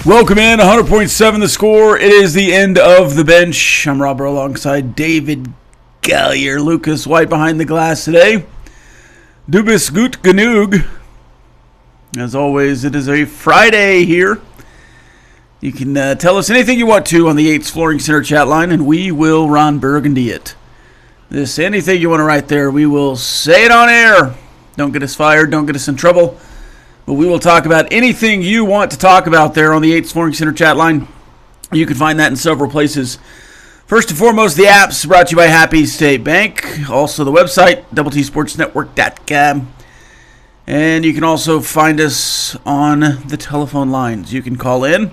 Welcome in, 100.7 The Score. It is the end of the bench. I'm Rob Burrow alongside David Gallier. Lucas White behind the glass today. Dubis Gut Genug. As always, it is a Friday here. You can tell us anything you want to on the Yates Flooring Center chat line, and we will Ron Burgundy it. Anything you want to write there, we will say it on air. Don't get us fired, don't get us in trouble. But we will talk about anything you want to talk about there on the Yates Flooring Center chat line. You can find that in several places. First and foremost, the apps brought to you by Happy State Bank. Also the website, doubleTSportsNetwork.com. And you can also find us on the telephone lines. You can call in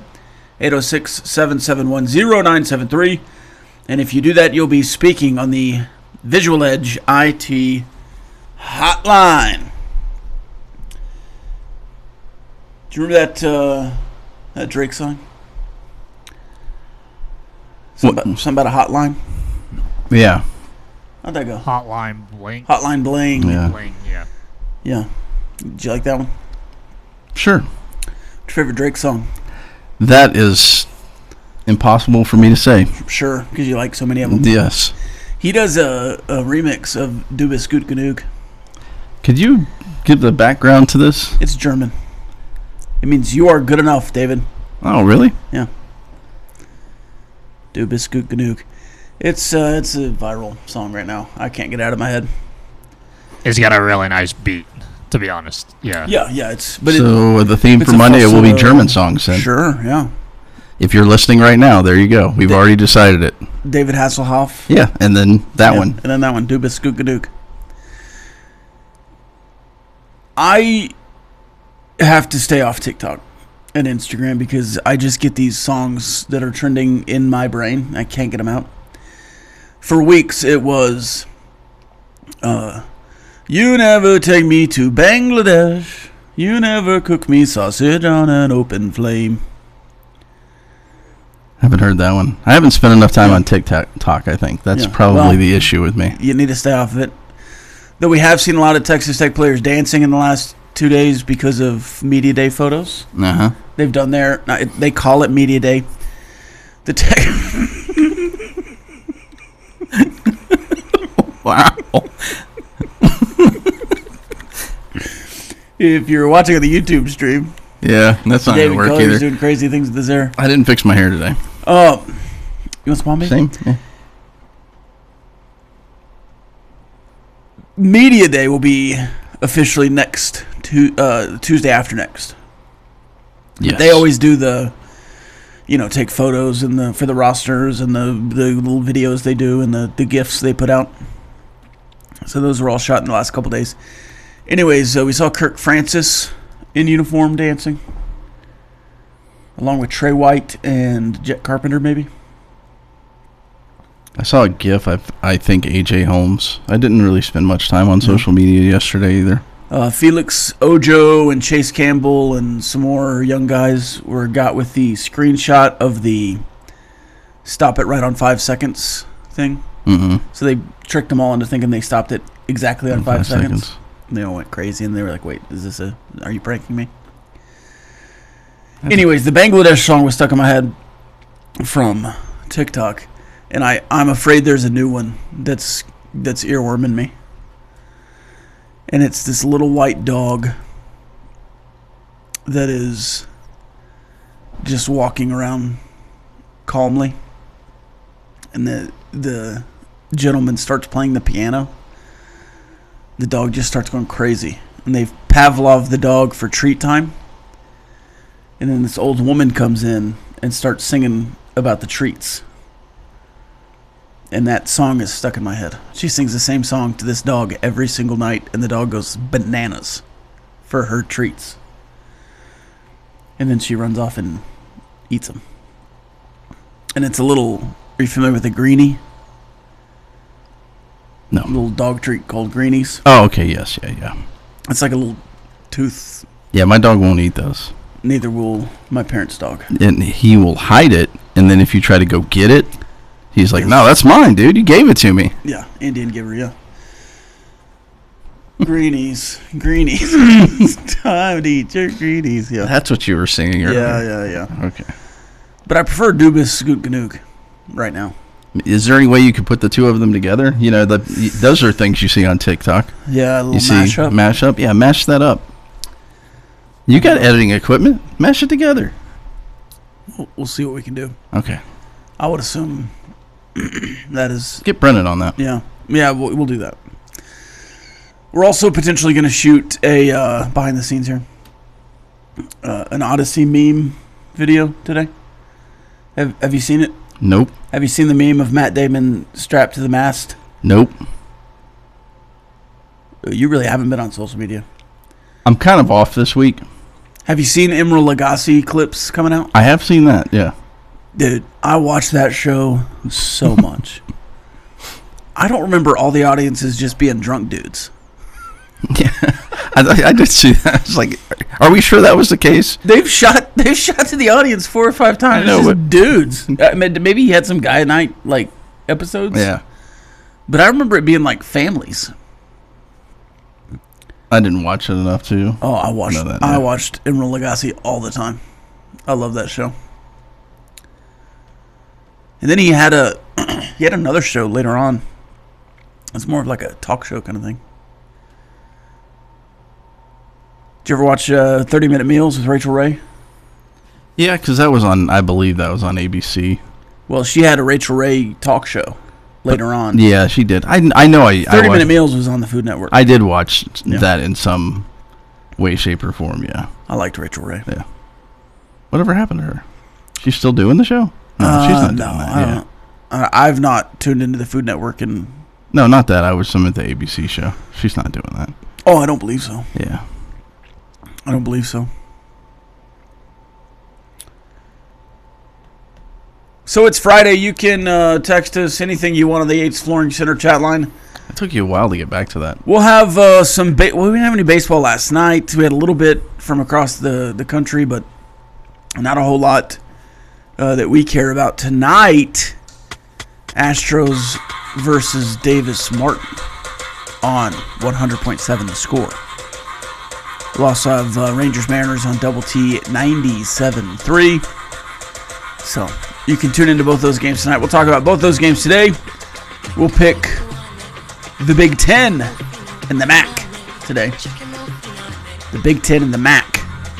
806-771-0973. And if you do that, you'll be speaking on the Visual Edge IT hotline. Do you remember that Drake song? Something about a hotline? Yeah. How'd that go? Hotline Bling. Hotline Bling. Yeah. Bling, yeah. Yeah. Did you like that one? Sure. What's your favorite Drake song? That is impossible for me to say. Sure, because you like so many of them. Yes. He does a remix of Dubis Gut Genug. Could you give the background to this? It's German. It means you are good enough, David. Oh, really? Yeah. Dubis Gut Genug. It's a viral song right now. I can't get it out of my head. It's got a really nice beat, to be honest. Yeah. Yeah. So the theme it's for a Monday will be falsetto. German songs then. Sure, yeah. If you're listening right now, there you go. We've already decided it. David Hasselhoff. Yeah, and then that Yeah, one. And then that one, Dubis Gut Genug. I have to stay off TikTok and Instagram because I just get these songs that are trending in my brain. I can't get them out. For weeks, it was, you never take me to Bangladesh. You never cook me sausage on an open flame. Haven't heard that one. I haven't spent enough time on TikTok, I think. That's probably the issue with me. You need to stay off of it. Though we have seen a lot of Texas Tech players dancing in the last 2 days because of Media Day photos. Uh-huh. They've done they call it Media Day. The Tech... Wow. If you're watching on the YouTube stream, Yeah, that's not going to David work Colliers either. doing crazy things with his hair. I didn't fix my hair today. You want some pomade? Same? Yeah. Media Day will be officially next Tuesday after next. Yes. They always do take photos and for the rosters and the little videos they do and the GIFs they put out. So those were all shot in the last couple days. Anyways, we saw Kirk Francis in uniform dancing, along with Trey White and Jet Carpenter, maybe. I saw a GIF. I think AJ Holmes. I didn't really spend much time on social media yesterday either. Felix Ojo and Chase Campbell and some more young guys got with the screenshot of the stop it right on 5 seconds thing. Mm-hmm. So they tricked them all into thinking they stopped it exactly on 5 seconds. And they all went crazy and they were like, wait, are you pranking me? Anyways, the Bangladesh song was stuck in my head from TikTok. And I'm afraid there's a new one that's earworming me. And it's this little white dog that is just walking around calmly. And the gentleman starts playing the piano. The dog just starts going crazy. And they've Pavlov the dog for treat time. And then this old woman comes in and starts singing about the treats. And that song is stuck in my head. She sings the same song to this dog every single night, and the dog goes bananas for her treats. And then she runs off and eats them. And it's a little... Are you familiar with a greenie? No. A little dog treat called greenies. Oh, okay. Yes. Yeah. It's like a little tooth. Yeah, my dog won't eat those. Neither will my parents' dog. And he will hide it, and then if you try to go get it, he's like, no, that's mine, dude. You gave it to me. Yeah, Indian giver, yeah. Greenies. It's time to eat your greenies. Yeah. That's what you were singing earlier. Yeah. Okay. But I prefer Dubas Scoot Ganoog right now. Is there any way you could put the two of them together? You know, those are things you see on TikTok. Yeah, a little You see mashup. Yeah, mash that up. You got editing equipment. Mash it together. We'll see what we can do. Okay. I would assume that is... Get Brennan on that. Yeah, we'll do that. We're also potentially going to shoot a behind the scenes here, an Odyssey meme video today. Have you seen it? Nope. Have you seen the meme of Matt Damon strapped to the mast? Nope. You really haven't been on social media. I'm kind of off this week. Have you seen Emeril Lagasse clips coming out? I have seen that, yeah. Dude, I watched that show so much. I don't remember all the audiences just being drunk dudes. Yeah, I did see that. It's like, are we sure that was the case? They've shot to the audience 4 or 5 times. I know, It's but just dudes. I mean, maybe he had some guy night like episodes. Yeah. But I remember it being like families. I didn't watch it enough to. Oh, I watched know that, yeah. I watched Emeril Lagasse all the time. I love that show. And then he had another show later on. It's more of like a talk show kind of thing. Did you ever watch 30-Minute Meals with Rachel Ray? Yeah, because I believe that was on ABC. Well, she had a Rachel Ray talk show later on. Yeah, she did. I know. 30-Minute Meals was on the Food Network. I did watch that in some way, shape, or form. Yeah, I liked Rachel Ray. Yeah. Whatever happened to her? She's still doing the show? No, she's not doing that. I've not tuned into the Food Network and. No, not that. I was some at the ABC show. She's not doing that. Oh, I don't believe so. Yeah. I don't believe so. So it's Friday. You can text us anything you want on the Yates Flooring Center chat line. It took you a while to get back to that. We'll have we didn't have any baseball last night. We had a little bit from across the country, but not a whole lot that we care about. Tonight, Astros versus Davis Martin on 100.7 The Score. We'll also have Rangers Mariners on Double T 97.3. So you can tune into both those games tonight. We'll talk about both those games today. We'll pick the Big Ten and the MAC today. The Big Ten and the MAC.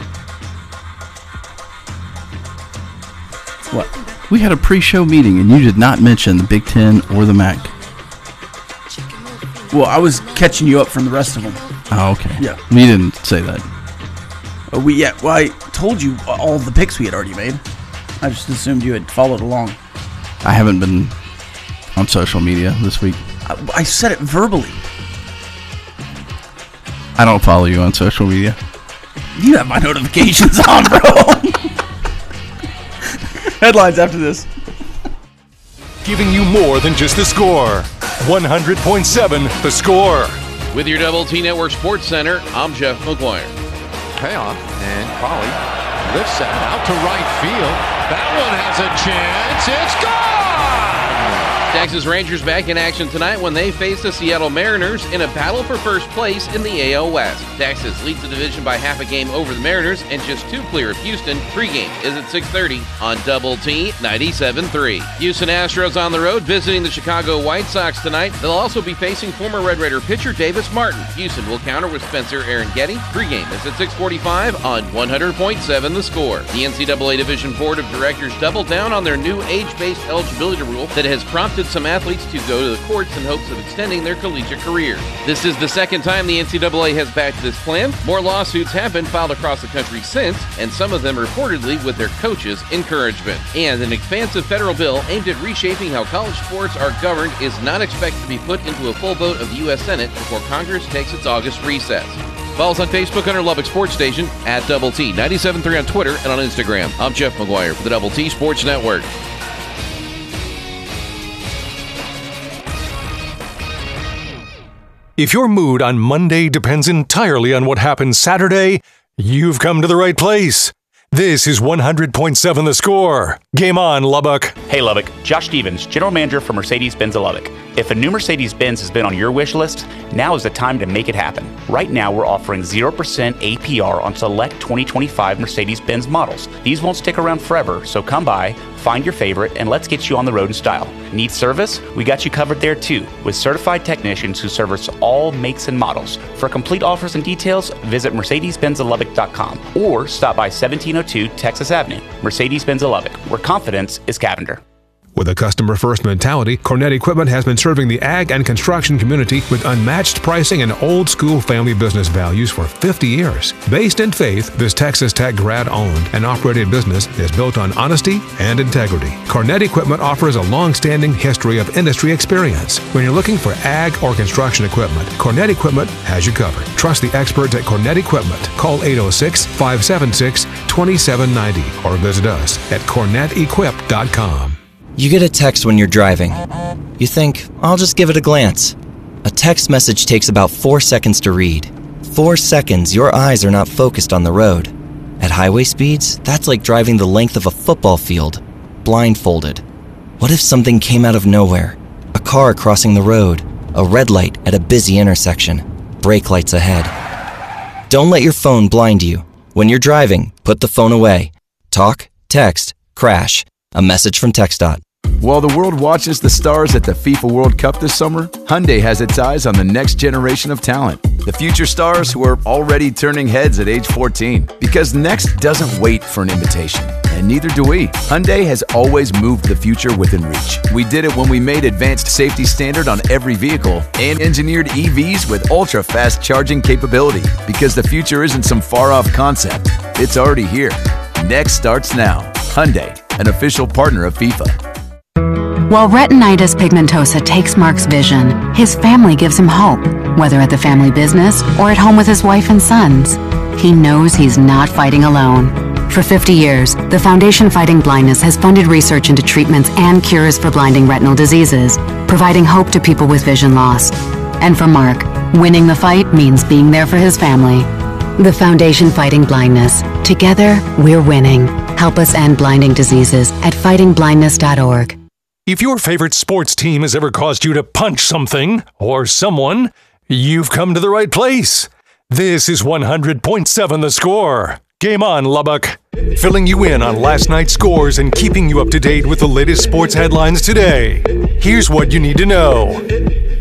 What? We had a pre-show meeting, and you did not mention the Big Ten or the MAC. Well, I was catching you up from the rest of them. Oh, okay. Yeah. We didn't say that. Well, I told you all the picks we had already made. I just assumed you had followed along. I haven't been on social media this week. I said it verbally. I don't follow you on social media. You have my notifications on, bro. Headlines after this. Giving you more than just the score. 100.7 The Score. With your Double T Network Sports Center, I'm Jeff McGuire. Payoff, and Polly lifts that out to right field. That one has a chance. It's gone! Texas Rangers back in action tonight when they face the Seattle Mariners in a battle for first place in the AL West. Texas leads the division by half a game over the Mariners and just 2 clear of Houston. Pregame is at 6:30 on Double T 97.3. Houston Astros on the road visiting the Chicago White Sox tonight. They'll also be facing former Red Raider pitcher Davis Martin. Houston will counter with Spencer Getty. Pregame is at 6:45 on 100.7 The Score. The NCAA Division Board of Directors doubled down on their new age-based eligibility rule that has prompted some athletes to go to the courts in hopes of extending their collegiate careers. This is the second time the NCAA has backed this plan. More lawsuits have been filed across the country since, and some of them reportedly with their coaches' encouragement. And an expansive federal bill aimed at reshaping how college sports are governed is not expected to be put into a full vote of the U.S. Senate before Congress takes its August recess. Follow us on Facebook under Lubbock Sports Station, at Double T 97.3 on Twitter and on Instagram. I'm Jeff McGuire for the Double T Sports Network. If your mood on Monday depends entirely on what happens Saturday, you've come to the right place. This is 100.7 The Score. Game on, Lubbock. Hey Lubbock, Josh Stevens, General Manager for Mercedes-Benz of Lubbock. If a new Mercedes-Benz has been on your wish list, now is the time to make it happen. Right now, we're offering 0% APR on select 2025 Mercedes-Benz models. These won't stick around forever, so come by, find your favorite, and let's get you on the road in style. Need service? We got you covered there too, with certified technicians who service all makes and models. For complete offers and details, visit MercedesBenzLubbock.com or stop by 1702 Texas Avenue. Mercedes-Benz Lubbock, where confidence is Cavender. With a customer-first mentality, Cornett Equipment has been serving the ag and construction community with unmatched pricing and old-school family business values for 50 years. Based in Faith, this Texas Tech grad-owned and operated business is built on honesty and integrity. Cornett Equipment offers a long-standing history of industry experience. When you're looking for ag or construction equipment, Cornett Equipment has you covered. Trust the experts at Cornett Equipment. Call 806-576-2790 or visit us at CornettEquip.com. You get a text when you're driving. You think, I'll just give it a glance. A text message takes about 4 seconds to read. 4 seconds, your eyes are not focused on the road. At highway speeds, that's like driving the length of a football field, blindfolded. What if something came out of nowhere? A car crossing the road, a red light at a busy intersection, brake lights ahead. Don't let your phone blind you. When you're driving, put the phone away. Talk, text, crash. A message from TxDOT. While the world watches the stars at the FIFA World Cup this summer, Hyundai has its eyes on the next generation of talent. The future stars who are already turning heads at age 14. Because next doesn't wait for an invitation, and neither do we. Hyundai has always moved the future within reach. We did it when we made advanced safety standard on every vehicle and engineered EVs with ultra-fast charging capability. Because the future isn't some far-off concept. It's already here. Next starts now. Hyundai, an official partner of FIFA. While retinitis pigmentosa takes Mark's vision, his family gives him hope, whether at the family business or at home with his wife and sons. He knows he's not fighting alone. For 50 years, the Foundation Fighting Blindness has funded research into treatments and cures for blinding retinal diseases, providing hope to people with vision loss. And for Mark, winning the fight means being there for his family. The Foundation Fighting Blindness. Together, we're winning. Help us end blinding diseases at fightingblindness.org. If your favorite sports team has ever caused you to punch something or someone, you've come to the right place. This is 100.7 The Score. Game on, Lubbock. Filling you in on last night's scores and keeping you up to date with the latest sports headlines today. Here's what you need to know.